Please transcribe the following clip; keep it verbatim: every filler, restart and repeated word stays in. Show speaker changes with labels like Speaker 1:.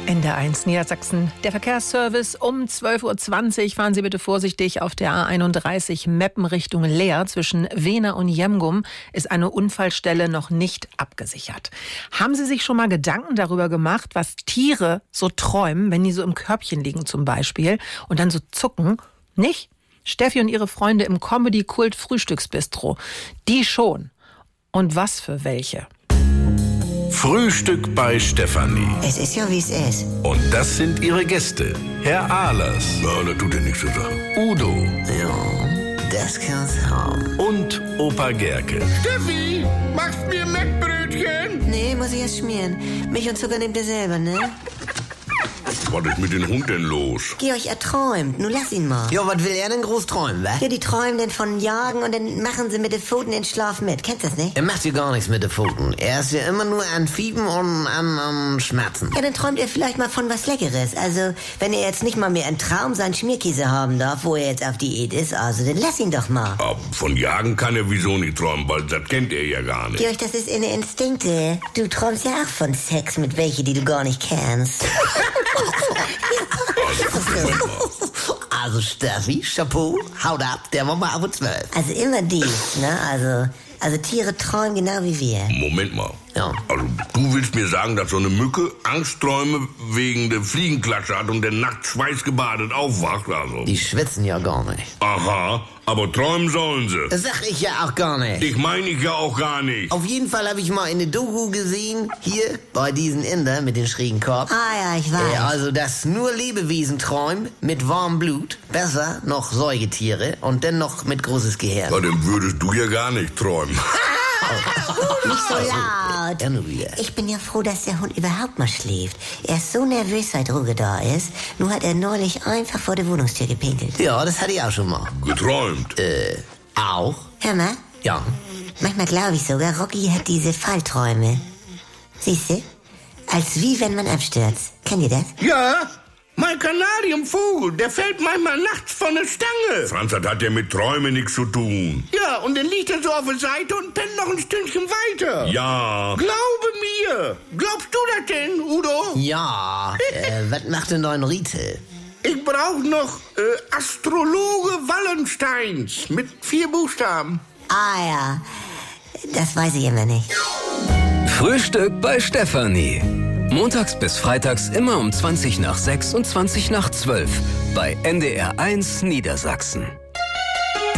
Speaker 1: N D R eins Niedersachsen, der Verkehrsservice um zwölf Uhr zwanzig. Fahren Sie bitte vorsichtig auf der A einunddreißig Meppen Richtung Leer. Zwischen Wehna und Jemgum ist eine Unfallstelle noch nicht abgesichert. Haben Sie sich schon mal Gedanken darüber gemacht, was Tiere so träumen, wenn die so im Körbchen liegen zum Beispiel und dann so zucken? Nicht? Steffi und ihre Freunde im Comedy-Kult-Frühstücksbistro. Die schon. Und was für welche?
Speaker 2: Frühstück bei Stefanie.
Speaker 3: Es ist ja, wie es ist.
Speaker 2: Und das sind ihre Gäste. Herr Ahlers.
Speaker 4: Ja, das tut dir nichts zu sagen.
Speaker 2: Udo.
Speaker 3: Ja, das kann's haben.
Speaker 2: Und Opa Gerke.
Speaker 4: Steffi, machst mir Mettbrötchen?
Speaker 3: Nee, muss ich erst schmieren. Milch und Zucker nehmt ihr selber, ne?
Speaker 4: Was ist mit dem Hund denn los?
Speaker 3: Georg, er träumt. Nun lass ihn mal.
Speaker 5: Ja, was will er denn groß träumen, wa?
Speaker 3: Ja, die träumen denn von Jagen und dann machen sie mit den Pfoten den Schlaf mit. Kennst du das nicht?
Speaker 5: Er macht ja gar nichts mit den Pfoten. Er ist ja immer nur an Fiepen und an, an Schmerzen.
Speaker 3: Ja, dann träumt er vielleicht mal von was Leckeres. Also, wenn er jetzt nicht mal mehr einen Traum seinen Schmierkäse haben darf, wo er jetzt auf Diät ist, also dann lass ihn doch mal.
Speaker 4: Aber von Jagen kann er wieso nicht träumen, weil das kennt er ja gar nicht.
Speaker 3: Georg, das ist in den Instinkte. Du träumst ja auch von Sex mit welchen, die du gar nicht kennst.
Speaker 5: Also Steffi, Chapeau, haut ab, der war mal auf zwölf.
Speaker 3: Also immer dies, ne? Also, also Tiere träumen genau wie wir.
Speaker 4: Moment mal.
Speaker 5: Ja.
Speaker 4: Also du willst mir sagen, dass so eine Mücke Angstträume wegen der Fliegenklatsche hat und dann nachts schweißgebadet aufwacht, also?
Speaker 5: Die schwitzen ja gar nicht.
Speaker 4: Aha, aber träumen sollen sie.
Speaker 5: Das sag ich ja auch gar nicht.
Speaker 4: Ich meine ich ja auch gar nicht.
Speaker 5: Auf jeden Fall habe ich mal eine Doku gesehen, hier bei diesen Inder mit dem schrägen Kopf.
Speaker 3: Ah ja, ich weiß.
Speaker 5: Äh, also, dass nur Lebewesen träumen mit warmem Blut, besser noch Säugetiere und dann noch mit großes Gehirn.
Speaker 4: Ja, dann würdest du ja gar nicht träumen.
Speaker 3: Nicht so laut.
Speaker 5: Ja, nur wieder.
Speaker 3: Ich bin ja froh, dass der Hund überhaupt mal schläft. Er ist so nervös, seit Ruge da ist. Nur hat er neulich einfach vor der Wohnungstür gepinkelt.
Speaker 5: Ja, das hatte ich auch schon mal.
Speaker 4: Geträumt.
Speaker 5: Äh, auch?
Speaker 3: Hör mal,
Speaker 5: Ja.
Speaker 3: manchmal glaube ich sogar, Rocky hat diese Fallträume. Siehst du? Als wie wenn man abstürzt. Kennt ihr das?
Speaker 6: Ja, mein Kanarienvogel, der fällt manchmal nachts von der Stange.
Speaker 4: Franz, das hat ja mit Träumen nichts zu tun.
Speaker 6: Ja, und dann liegt er so auf der Seite und pennt noch ein Stündchen weiter.
Speaker 4: Ja.
Speaker 6: Glaube mir. Glaubst du das denn, Udo?
Speaker 5: Ja, äh, was macht denn dein Riete?
Speaker 6: Ich brauche noch äh, Astrologe Wallensteins mit vier Buchstaben.
Speaker 3: Ah ja, das weiß ich immer nicht.
Speaker 7: Frühstück bei Stefanie. Montags bis freitags immer um zwanzig nach sechs und zwanzig nach zwölf bei N D R eins Niedersachsen.